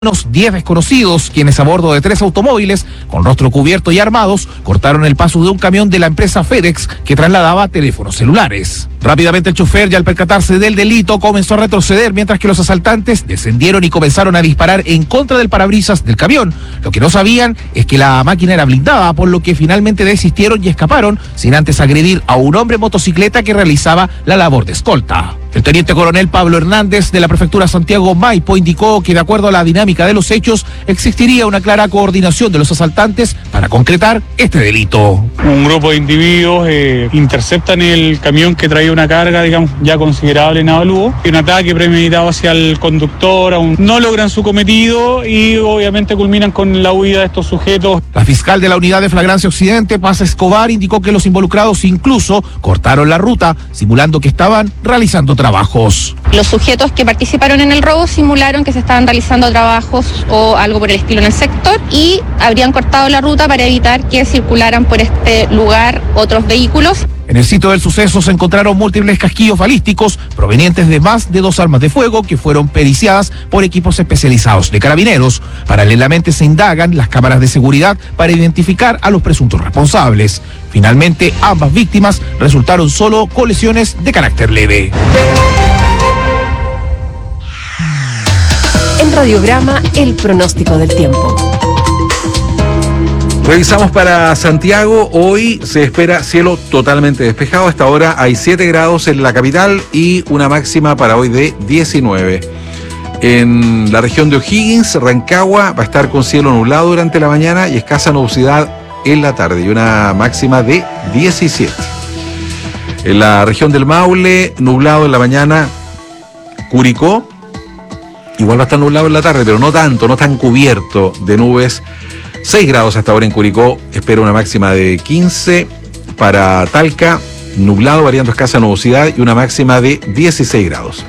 Unos 10 desconocidos, quienes a bordo de 3 automóviles, con rostro cubierto y armados, cortaron el paso de un camión de la empresa FedEx que trasladaba teléfonos celulares. Rápidamente el chofer, ya al percatarse del delito, comenzó a retroceder, mientras que los asaltantes descendieron y comenzaron a disparar en contra del parabrisas del camión. Lo que no sabían es que la máquina era blindada, por lo que finalmente desistieron y escaparon, sin antes agredir a un hombre en motocicleta que realizaba la labor de escolta. El teniente coronel Pablo Hernández de la prefectura Santiago Maipo indicó que, de acuerdo a la dinámica de los hechos, existiría una clara coordinación de los asaltantes para concretar este delito. Un grupo de individuos interceptan el camión que traía una carga, digamos, ya considerable en avalúo, y un ataque premeditado hacia el conductor, aún no logran su cometido y obviamente culminan con la huida de estos sujetos. La fiscal de la Unidad de Flagrancia Occidente, Paz Escobar, indicó que los involucrados incluso cortaron la ruta, simulando que estaban realizando trabajos. Los sujetos que participaron en el robo simularon que se estaban realizando trabajos o algo por el estilo en el sector y habrían cortado la ruta para evitar que circularan por este lugar otros vehículos. En el sitio del suceso se encontraron múltiples casquillos balísticos provenientes de más de 2 armas de fuego que fueron periciadas por equipos especializados de carabineros. Paralelamente se indagan las cámaras de seguridad para identificar a los presuntos responsables. Finalmente, ambas víctimas resultaron solo con lesiones de carácter leve. En Radiograma, el pronóstico del tiempo. Revisamos para Santiago. Hoy se espera cielo totalmente despejado. Hasta ahora hay 7 grados en la capital y una máxima para hoy de 19. En la región de O'Higgins, Rancagua, va a estar con cielo nublado durante la mañana y escasa nubosidad en la tarde y una máxima de 17. En la región del Maule, nublado en la mañana. Curicó, igual va a estar nublado en la tarde, pero no tanto, no tan cubierto de nubes. 6 grados hasta ahora en Curicó, espera una máxima de 15. Para Talca, nublado, variando escasa nubosidad y una máxima de 16 grados.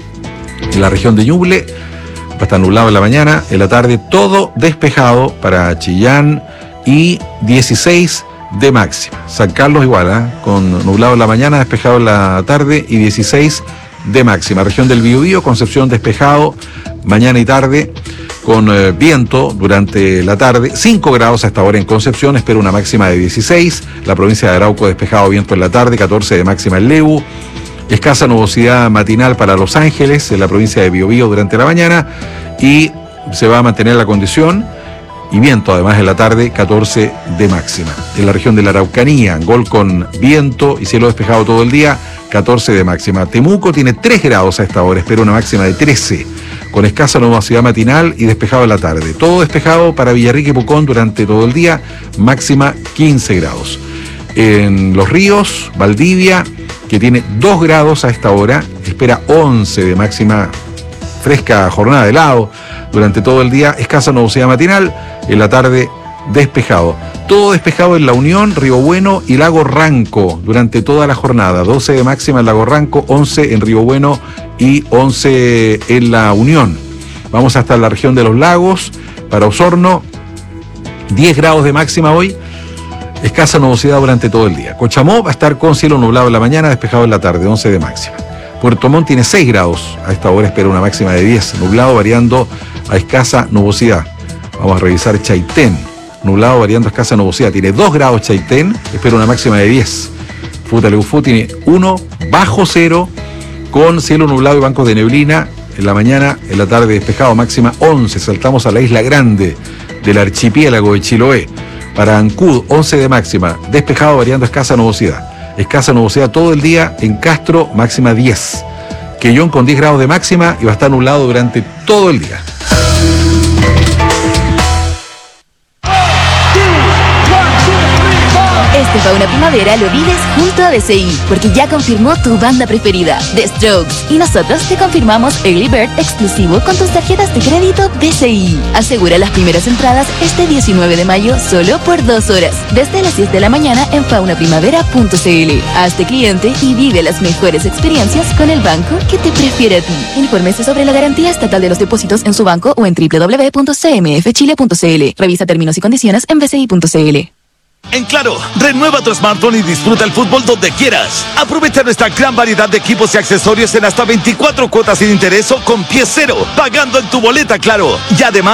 En la región de Ñuble, va a estar nublado en la mañana, en la tarde todo despejado para Chillán y 16 de máxima. San Carlos igual, con nublado en la mañana, despejado en la tarde y 16 de máxima. Región del Biobío, Concepción despejado, mañana y tarde, con viento durante la tarde, 5 grados hasta ahora en Concepción, espera una máxima de 16, la provincia de Arauco despejado, viento en la tarde, 14 de máxima en Lebu, escasa nubosidad matinal para Los Ángeles, en la provincia de Biobío durante la mañana, y se va a mantener la condición, y viento además en la tarde, 14 de máxima. En la región de la Araucanía, Angol con viento y cielo despejado todo el día, 14 de máxima. Temuco tiene 3 grados a esta hora, espera una máxima de 13, con escasa nubosidad matinal y despejado en la tarde. Todo despejado para Villarrica y Pucón durante todo el día, máxima 15 grados. En Los Ríos, Valdivia, que tiene 2 grados a esta hora, espera 11 de máxima, fresca jornada de helado durante todo el día, escasa nubosidad matinal, en la tarde despejado. Todo despejado en La Unión, Río Bueno y Lago Ranco durante toda la jornada. 12 de máxima en Lago Ranco, 11 en Río Bueno y 11 en La Unión. Vamos hasta la región de los lagos, para Osorno, 10 grados de máxima hoy, escasa nubosidad durante todo el día. Cochamó va a estar con cielo nublado en la mañana, despejado en la tarde, 11 de máxima. Puerto Montt tiene 6 grados, a esta hora espera una máxima de 10, nublado variando a escasa nubosidad. Vamos a revisar Chaitén, nublado variando a escasa nubosidad, tiene 2 grados Chaitén, espera una máxima de 10. Futaleufú tiene 1 bajo cero, con cielo nublado y bancos de neblina, en la mañana, en la tarde despejado, máxima 11. Saltamos a la isla grande del archipiélago de Chiloé. Para Ancud, 11 de máxima, despejado variando a escasa nubosidad. Escasa nubosidad todo el día, en Castro, máxima 10. Quellón con 10 grados de máxima y va a estar nublado durante todo el día. Este Fauna Primavera lo vives junto a DCI, porque ya confirmó tu banda preferida, The Strokes. Y nosotros te confirmamos Early Bird exclusivo con tus tarjetas de crédito DCI. Asegura las primeras entradas este 19 de mayo solo por 2 horas, desde las 10 de la mañana en faunaprimavera.cl. Hazte cliente y vive las mejores experiencias con el banco que te prefiere a ti. Infórmese sobre la garantía estatal de los depósitos en su banco o en www.cmfchile.cl. Revisa términos y condiciones en bci.cl. En Claro, renueva tu smartphone y disfruta el fútbol donde quieras. Aprovecha nuestra gran variedad de equipos y accesorios en hasta 24 cuotas sin interés o con pie cero, pagando en tu boleta Claro. Y además